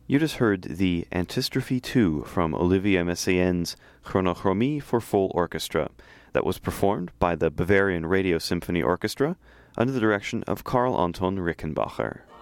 You just heard the Antistrophe 2 from Olivier Messiaen's Chronochromie for full orchestra that was performed by the Bavarian Radio Symphony Orchestra under the direction of Karl Anton Rickenbacher.